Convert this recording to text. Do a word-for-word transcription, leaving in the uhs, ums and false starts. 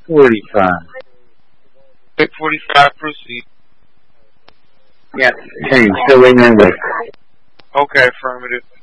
forty-five. Vic forty-five, proceed. Yes. Change. Still waiting on Vic. Okay, affirmative.